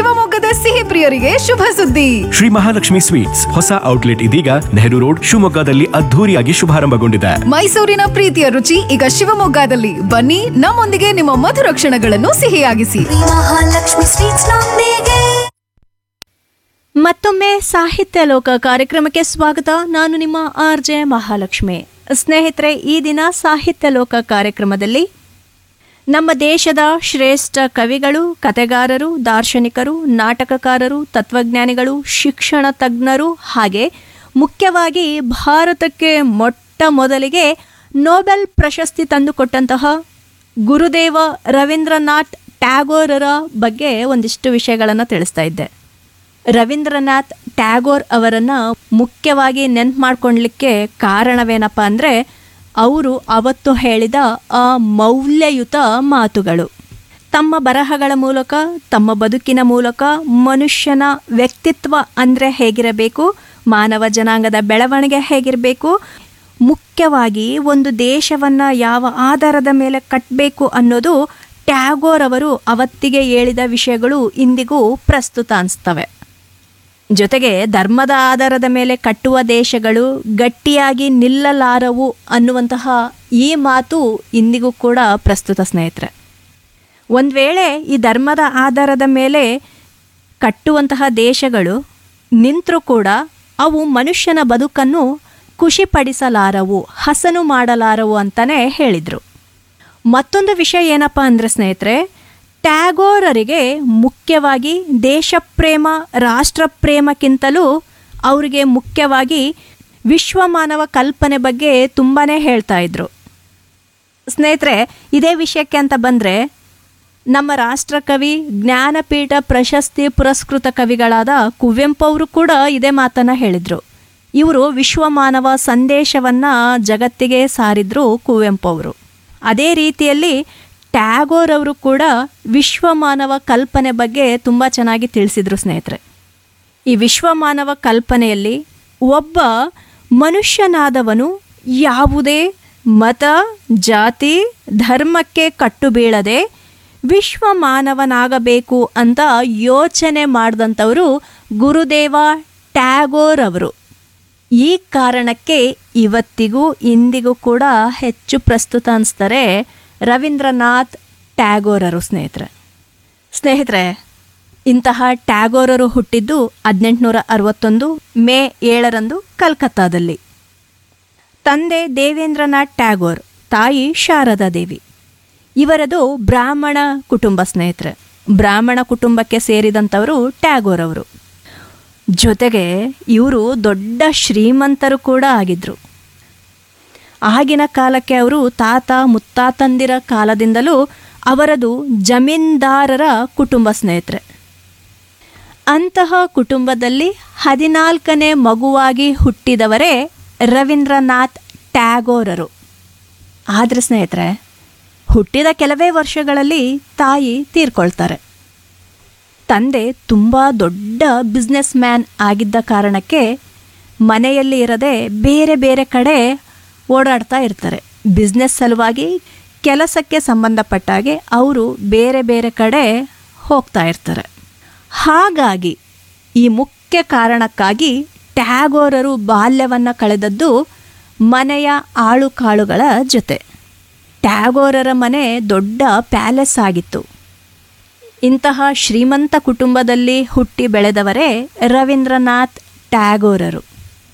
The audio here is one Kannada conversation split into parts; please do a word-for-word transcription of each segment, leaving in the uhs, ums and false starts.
ಶಿವಮೊಗ್ಗದ ಸಿಹಿ ಪ್ರಿಯರಿಗೆ ಶುಭ ಸುದ್ದಿ. ಶ್ರೀ ಮಹಾಲಕ್ಷ್ಮಿ ಸ್ವೀಟ್ಸ್ ಹೊಸ ಔಟ್ಲೆಟ್ ಇದೀಗ ನೆಹರು ರೋಡ್ ಶಿವಮೊಗ್ಗದಲ್ಲಿ ಅದ್ಧೂರಿಯಾಗಿ ಶುಭಾರಂಭಗೊಂಡಿದೆ. ಮೈಸೂರಿನ ಪ್ರೀತಿಯ ರುಚಿ ಈಗ ಶಿವಮೊಗ್ಗದಲ್ಲಿ. ಬನ್ನಿ, ನಮ್ಮೊಂದಿಗೆ ನಿಮ್ಮ ಮಧುರ ಕ್ಷಣಗಳನ್ನು ಸಿಹಿಯಾಗಿಸಿ. ಮಹಾಲಕ್ಷ್ಮಿ ಸ್ವೀಟ್ಸ್ ನೊಂದಿಗೆ. ಮತ್ತೊಮ್ಮೆ ಸಾಹಿತ್ಯ ಲೋಕ ಕಾರ್ಯಕ್ರಮಕ್ಕೆ ಸ್ವಾಗತ. ನಾನು ನಿಮ್ಮ ಆರ್ ಜೆ ಮಹಾಲಕ್ಷ್ಮಿ. ಸ್ನೇಹಿತರೆ, ಈ ದಿನ ಸಾಹಿತ್ಯ ಲೋಕ ಕಾರ್ಯಕ್ರಮದಲ್ಲಿ ನಮ್ಮ ದೇಶದ ಶ್ರೇಷ್ಠ ಕವಿಗಳು, ಕತೆಗಾರರು, ದಾರ್ಶನಿಕರು, ನಾಟಕಕಾರರು, ತತ್ವಜ್ಞಾನಿಗಳು, ಶಿಕ್ಷಣ ತಜ್ಞರು, ಹಾಗೆ ಮುಖ್ಯವಾಗಿ ಭಾರತಕ್ಕೆ ಮೊಟ್ಟ ಮೊದಲಿಗೆ ನೊಬೆಲ್ ಪ್ರಶಸ್ತಿ ತಂದುಕೊಟ್ಟಂತಹ ಗುರುದೇವ ರವೀಂದ್ರನಾಥ್ ಟ್ಯಾಗೋರರ ಬಗ್ಗೆ ಒಂದಿಷ್ಟು ವಿಷಯಗಳನ್ನು ತಿಳಿಸ್ತಾ ಇದ್ದೆ. ರವೀಂದ್ರನಾಥ್ ಟ್ಯಾಗೋರ್ ಅವರನ್ನು ಮುಖ್ಯವಾಗಿ ನೆನ್ಪು ಮಾಡ್ಕೊಳ್ಲಿಕ್ಕೆ ಕಾರಣವೇನಪ್ಪ ಅಂದರೆ ಅವರು ಅವತ್ತು ಹೇಳಿದ ಆ ಮೌಲ್ಯಯುತ ಮಾತುಗಳು. ತಮ್ಮ ಬರಹಗಳ ಮೂಲಕ, ತಮ್ಮ ಬದುಕಿನ ಮೂಲಕ ಮನುಷ್ಯನ ವ್ಯಕ್ತಿತ್ವ ಅಂದರೆ ಹೇಗಿರಬೇಕು, ಮಾನವ ಜನಾಂಗದ ಬೆಳವಣಿಗೆ ಹೇಗಿರಬೇಕು, ಮುಖ್ಯವಾಗಿ ಒಂದು ದೇಶವನ್ನು ಯಾವ ಆಧಾರದ ಮೇಲೆ ಕಟ್ಟಬೇಕು ಅನ್ನೋದು ಟ್ಯಾಗೋರ್ ಅವರು ಅವತ್ತಿಗೆ ಹೇಳಿದ ವಿಷಯಗಳು ಇಂದಿಗೂ ಪ್ರಸ್ತುತ ಅನಿಸ್ತವೆ. ಜೊತೆಗೆ ಧರ್ಮದ ಆಧಾರದ ಮೇಲೆ ಕಟ್ಟುವ ದೇಶಗಳು ಗಟ್ಟಿಯಾಗಿ ನಿಲ್ಲಲಾರವು ಅನ್ನುವಂತಹ ಈ ಮಾತು ಇಂದಿಗೂ ಕೂಡ ಪ್ರಸ್ತುತ ಸ್ನೇಹಿತರೆ. ಒಂದು ವೇಳೆ ಈ ಧರ್ಮದ ಆಧಾರದ ಮೇಲೆ ಕಟ್ಟುವಂತಹ ದೇಶಗಳು ನಿಂತರೂ ಕೂಡ ಅವು ಮನುಷ್ಯನ ಬದುಕನ್ನು ಖುಷಿಪಡಿಸಲಾರವು, ಹಸನು ಮಾಡಲಾರವು ಅಂತಲೇ ಹೇಳಿದರು. ಮತ್ತೊಂದು ವಿಷಯ ಏನಪ್ಪ ಅಂದರೆ ಸ್ನೇಹಿತರೆ, ಟ್ಯಾಗೋರರಿಗೆ ಮುಖ್ಯವಾಗಿ ದೇಶಪ್ರೇಮ, ರಾಷ್ಟ್ರಪ್ರೇಮಕ್ಕಿಂತಲೂ ಅವರಿಗೆ ಮುಖ್ಯವಾಗಿ ವಿಶ್ವಮಾನವ ಕಲ್ಪನೆ ಬಗ್ಗೆ ತುಂಬಾ ಹೇಳ್ತಾ ಇದ್ರು. ಸ್ನೇಹಿತರೆ, ಇದೇ ವಿಷಯಕ್ಕೆ ಅಂತ ಬಂದರೆ ನಮ್ಮ ರಾಷ್ಟ್ರಕವಿ, ಜ್ಞಾನಪೀಠ ಪ್ರಶಸ್ತಿ ಪುರಸ್ಕೃತ ಕವಿಗಳಾದ ಕುವೆಂಪು ಅವರು ಕೂಡ ಇದೇ ಮಾತನ್ನು ಹೇಳಿದರು. ಇವರು ವಿಶ್ವಮಾನವ ಸಂದೇಶವನ್ನು ಜಗತ್ತಿಗೆ ಸಾರಿದ್ರು ಕುವೆಂಪು ಅವರು. ಅದೇ ರೀತಿಯಲ್ಲಿ ಟ್ಯಾಗೋರ್ ಅವರು ಕೂಡ ವಿಶ್ವಮಾನವ ಕಲ್ಪನೆ ಬಗ್ಗೆ ತುಂಬ ಚೆನ್ನಾಗಿ ತಿಳಿಸಿದರು ಸ್ನೇಹಿತರೆ. ಈ ವಿಶ್ವಮಾನವ ಕಲ್ಪನೆಯಲ್ಲಿ ಒಬ್ಬ ಮನುಷ್ಯನಾದವನು ಯಾವುದೇ ಮತ, ಜಾತಿ, ಧರ್ಮಕ್ಕೆ ಕಟ್ಟು ಬೀಳದೆ ವಿಶ್ವಮಾನವನಾಗಬೇಕು ಅಂತ ಯೋಚನೆ ಮಾಡಿದಂಥವರು ಗುರುದೇವ ಟ್ಯಾಗೋರ್ ಅವರು. ಈ ಕಾರಣಕ್ಕೆ ಇವತ್ತಿಗೂ ಇಂದಿಗೂ ಕೂಡ ಹೆಚ್ಚು ಪ್ರಸ್ತುತ ಅನಿಸ್ತಾರೆ ರವೀಂದ್ರನಾಥ್ ಟ್ಯಾಗೋರರು ಸ್ನೇಹಿತರೆ. ಸ್ನೇಹಿತರೆ, ಇಂತಹ ಟ್ಯಾಗೋರರು ಹುಟ್ಟಿದ್ದು ಹದಿನೆಂಟುನೂರ ಅರವತ್ತೊಂದು ಮೇ ಏಳರಂದು ಕಲ್ಕತ್ತಾದಲ್ಲಿ. ತಂದೆ ದೇವೇಂದ್ರನಾಥ್ ಟ್ಯಾಗೋರ್, ತಾಯಿ ಶಾರದಾ ದೇವಿ. ಇವರದು ಬ್ರಾಹ್ಮಣ ಕುಟುಂಬ ಸ್ನೇಹಿತರೆ. ಬ್ರಾಹ್ಮಣ ಕುಟುಂಬಕ್ಕೆ ಸೇರಿದಂಥವರು ಟ್ಯಾಗೋರ್ ಅವರು. ಜೊತೆಗೆ ಇವರು ದೊಡ್ಡ ಶ್ರೀಮಂತರು ಕೂಡ ಆಗಿದ್ರು. ಆಗಿನ ಕಾಲಕ್ಕೆ ಅವರು ತಾತ ಮುತ್ತಾತಂದಿರ ಕಾಲದಿಂದಲೂ ಅವರದು ಜಮೀನ್ದಾರರ ಕುಟುಂಬ ಸ್ನೇಹಿತರೆ. ಅಂತಹ ಕುಟುಂಬದಲ್ಲಿ ಹದಿನಾಲ್ಕನೇ ಮಗುವಾಗಿ ಹುಟ್ಟಿದವರೇ ರವೀಂದ್ರನಾಥ್ ಟ್ಯಾಗೋರರು. ಆದರೆ ಸ್ನೇಹಿತರೆ, ಹುಟ್ಟಿದ ಕೆಲವೇ ವರ್ಷಗಳಲ್ಲಿ ತಾಯಿ ತೀರ್ಕೊಳ್ತಾರೆ. ತಂದೆ ತುಂಬ ದೊಡ್ಡ ಬಿಸ್ನೆಸ್ ಮ್ಯಾನ್ ಆಗಿದ್ದ ಕಾರಣಕ್ಕೆ ಮನೆಯಲ್ಲಿ ಇರದೆ ಬೇರೆ ಬೇರೆ ಕಡೆ ಓಡಾಡ್ತಾ ಇರ್ತಾರೆ. ಬಿಸ್ನೆಸ್ ಸಲುವಾಗಿ ಕೆಲಸಕ್ಕೆ ಸಂಬಂಧಪಟ್ಟಾಗೆ ಅವರು ಬೇರೆ ಬೇರೆ ಕಡೆ ಹೋಗ್ತಾ ಇರ್ತಾರೆ. ಹಾಗಾಗಿ ಈ ಮುಖ್ಯ ಕಾರಣಕ್ಕಾಗಿ ಟ್ಯಾಗೋರರು ಬಾಲ್ಯವನ್ನು ಕಳೆದದ್ದು ಮನೆಯ ಆಳು ಕಾಳುಗಳ ಜೊತೆ. ಟ್ಯಾಗೋರರ ಮನೆ ದೊಡ್ಡ ಪ್ಯಾಲೇಸ್ ಆಗಿತ್ತು. ಇಂತಹ ಶ್ರೀಮಂತ ಕುಟುಂಬದಲ್ಲಿ ಹುಟ್ಟಿ ಬೆಳೆದವರೇ ರವೀಂದ್ರನಾಥ್ ಟ್ಯಾಗೋರರು.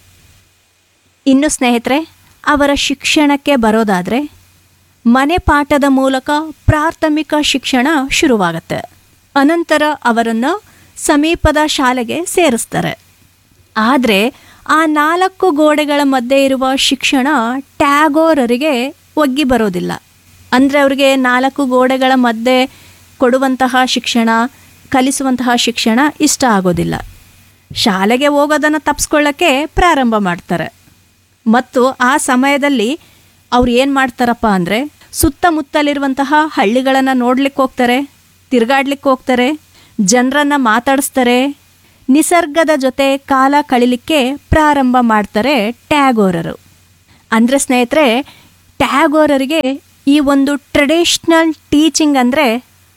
ಇನ್ನು ಸ್ನೇಹಿತರೆ, ಅವರ ಶಿಕ್ಷಣಕ್ಕೆ ಬರೋದಾದರೆ ಮನೆ ಪಾಠದ ಮೂಲಕ ಪ್ರಾಥಮಿಕ ಶಿಕ್ಷಣ ಶುರುವಾಗುತ್ತೆ. ಅನಂತರ ಅವರನ್ನು ಸಮೀಪದ ಶಾಲೆಗೆ ಸೇರಿಸ್ತಾರೆ. ಆದರೆ ಆ ನಾಲ್ಕು ಗೋಡೆಗಳ ಮಧ್ಯೆ ಇರುವ ಶಿಕ್ಷಣ ಟ್ಯಾಗೋರರಿಗೆ ಒಗ್ಗಿ ಬರೋದಿಲ್ಲ. ಅಂದರೆ ಅವರಿಗೆ ನಾಲ್ಕು ಗೋಡೆಗಳ ಮಧ್ಯೆ ಕೊಡುವಂತಹ ಶಿಕ್ಷಣ, ಕಲಿಸುವಂತಹ ಶಿಕ್ಷಣ ಇಷ್ಟ ಆಗೋದಿಲ್ಲ. ಶಾಲೆಗೆ ಹೋಗೋದನ್ನು ತಪ್ಪಿಸ್ಕೊಳ್ಳೋಕ್ಕೆ ಪ್ರಾರಂಭ ಮಾಡ್ತಾರೆ. ಮತ್ತು ಆ ಸಮಯದಲ್ಲಿ ಅವ್ರು ಏನು ಮಾಡ್ತಾರಪ್ಪ ಅಂದರೆ ಸುತ್ತಮುತ್ತಲಿರುವಂತಹ ಹಳ್ಳಿಗಳನ್ನು ನೋಡ್ಲಿಕ್ಕೆ ಹೋಗ್ತಾರೆ, ತಿರುಗಾಡ್ಲಿಕ್ಕೆ ಹೋಗ್ತಾರೆ, ಜನರನ್ನು ಮಾತಾಡಿಸ್ತಾರೆ, ನಿಸರ್ಗದ ಜೊತೆ ಕಾಲ ಕಳಿಲಿಕ್ಕೆ ಪ್ರಾರಂಭ ಮಾಡ್ತಾರೆ ಟ್ಯಾಗೋರರು. ಅಂದರೆ ಸ್ನೇಹಿತರೆ, ಟ್ಯಾಗೋರರಿಗೆ ಈ ಒಂದು ಟ್ರೆಡಿಷ್ನಲ್ ಟೀಚಿಂಗ್ ಅಂದರೆ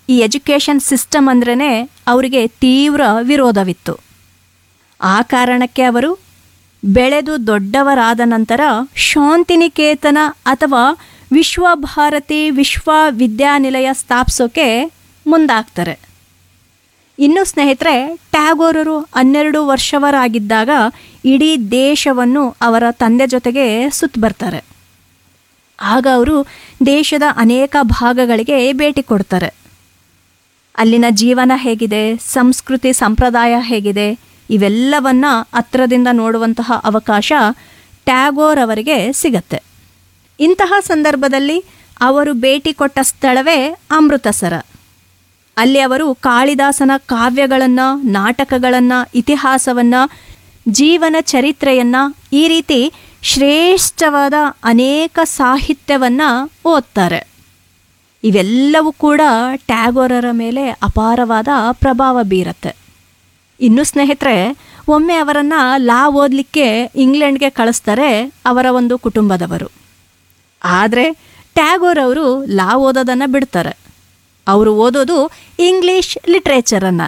ಈ ಎಜುಕೇಷನ್ ಸಿಸ್ಟಮ್ ಅಂದ್ರೇ ಅವರಿಗೆ ತೀವ್ರ ವಿರೋಧವಿತ್ತು. ಆ ಕಾರಣಕ್ಕೆ ಅವರು ಬೆಳೆದು ದೊಡ್ಡವರಾದ ನಂತರ ಶಾಂತಿನಿಕೇತನ ಅಥವಾ ವಿಶ್ವಭಾರತಿ ವಿಶ್ವವಿದ್ಯಾನಿಲಯ ಸ್ಥಾಪಿಸೋಕೆ ಮುಂದಾಗ್ತಾರೆ. ಇನ್ನು ಸ್ನೇಹಿತರೆ, ಟ್ಯಾಗೋರರು ಹನ್ನೆರಡು ವರ್ಷವರಾಗಿದ್ದಾಗ ಇಡೀ ದೇಶವನ್ನು ಅವರ ತಂದೆ ಜೊತೆಗೆ ಸುತ್ತ ಬರ್ತಾರೆ. ಆಗ ಅವರು ದೇಶದ ಅನೇಕ ಭಾಗಗಳಿಗೆ ಭೇಟಿ ಕೊಡ್ತಾರೆ. ಅಲ್ಲಿನ ಜೀವನ ಹೇಗಿದೆ, ಸಂಸ್ಕೃತಿ ಸಂಪ್ರದಾಯ ಹೇಗಿದೆ, ಇವೆಲ್ಲವನ್ನ ಹತ್ರದಿಂದ ನೋಡುವಂತಹ ಅವಕಾಶ ಟ್ಯಾಗೋರ್ ಅವರಿಗೆ ಸಿಗತ್ತೆ. ಇಂತಹ ಸಂದರ್ಭದಲ್ಲಿ ಅವರು ಭೇಟಿ ಕೊಟ್ಟ ಸ್ಥಳವೇ ಅಮೃತಸರ. ಅಲ್ಲಿ ಅವರು ಕಾಳಿದಾಸನ ಕಾವ್ಯಗಳನ್ನು, ನಾಟಕಗಳನ್ನು, ಇತಿಹಾಸವನ್ನು, ಜೀವನ ಚರಿತ್ರೆಯನ್ನು, ಈ ರೀತಿ ಶ್ರೇಷ್ಠವಾದ ಅನೇಕ ಸಾಹಿತ್ಯವನ್ನು ಓದ್ತಾರೆ. ಇವೆಲ್ಲವೂ ಕೂಡ ಟ್ಯಾಗೋರರ ಮೇಲೆ ಅಪಾರವಾದ ಪ್ರಭಾವ ಬೀರುತ್ತೆ. ಇನ್ನು ಸ್ನೇಹಿತರೆ, ಒಮ್ಮೆ ಅವರನ್ನು ಲಾ ಓದಲಿಕ್ಕೆ ಇಂಗ್ಲೆಂಡ್ಗೆ ಕಳಿಸ್ತಾರೆ ಅವರ ಒಂದು ಕುಟುಂಬದವರು. ಆದರೆ ಟ್ಯಾಗೋರ್ ಅವರು ಲಾ ಓದೋದನ್ನು ಬಿಡ್ತಾರೆ. ಅವರು ಓದೋದು ಇಂಗ್ಲೀಷ್ ಲಿಟ್ರೇಚರನ್ನು.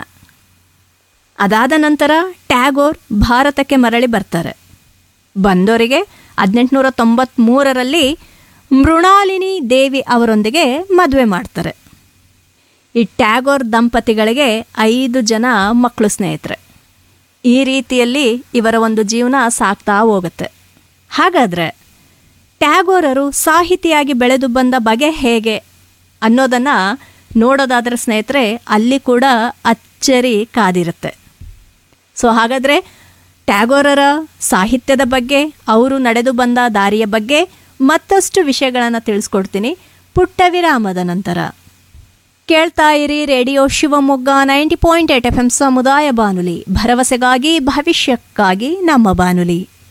ಅದಾದ ನಂತರ ಟ್ಯಾಗೋರ್ ಭಾರತಕ್ಕೆ ಮರಳಿ ಬರ್ತಾರೆ. ಬಂದವರಿಗೆ ಹದಿನೆಂಟುನೂರ ತೊಂಬತ್ತ್ಮೂರರಲ್ಲಿ ಮೃಣಾಲಿನಿ ದೇವಿ ಅವರೊಂದಿಗೆ ಮದುವೆ ಮಾಡ್ತಾರೆ. ಈ ಟ್ಯಾಗೋರ್ ದಂಪತಿಗಳಿಗೆ ಐದು ಜನ ಮಕ್ಕಳು ಸ್ನೇಹಿತರೆ. ಈ ರೀತಿಯಲ್ಲಿ ಇವರ ಒಂದು ಜೀವನ ಸಾಗ್ತಾ ಹೋಗುತ್ತೆ. ಹಾಗಾದರೆ ಟ್ಯಾಗೋರರು ಸಾಹಿತಿಯಾಗಿ ಬೆಳೆದು ಬಂದ ಬಗೆ ಹೇಗೆ ಅನ್ನೋದನ್ನು ನೋಡೋದಾದರೆ ಸ್ನೇಹಿತರೆ, ಅಲ್ಲಿ ಕೂಡ ಅಚ್ಚರಿ ಕಾದಿರುತ್ತೆ. ಸೊ ಹಾಗಾದರೆ ಟ್ಯಾಗೋರರ ಸಾಹಿತ್ಯದ ಬಗ್ಗೆ, ಅವರು ನಡೆದು ಬಂದ ದಾರಿಯ ಬಗ್ಗೆ ಮತ್ತಷ್ಟು ವಿಷಯಗಳನ್ನು ತಿಳಿಸ್ಕೊಡ್ತೀನಿ ಪುಟ್ಟ ವಿರಾಮದ ನಂತರ. ಕೇಳ್ತಾ ಇರಿ radio Shivamogga ninety point eight F M ಸಮುದಾಯ ಬಾನುಲಿ, ಭರವಸೆಗಾಗಿ ಭವಿಷ್ಯಕ್ಕಾಗಿ ನಮ್ಮ ಬಾನುಲಿ.